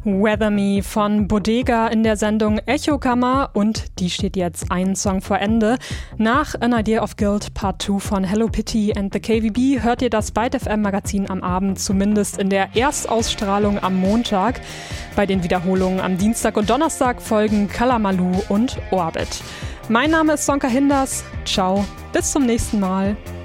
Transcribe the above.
Weather Me von Bodega in der Sendung Echokammer und die steht jetzt einen Song vor Ende. Nach An Idea of Guilt Part 2 von Hello Pitty and the KVB hört ihr das Byte FM Magazin am Abend, zumindest in der Erstausstrahlung am Montag. Bei den Wiederholungen am Dienstag und Donnerstag folgen Kalamaloo und Orbit. Mein Name ist Sonka Hinders. Ciao, bis zum nächsten Mal.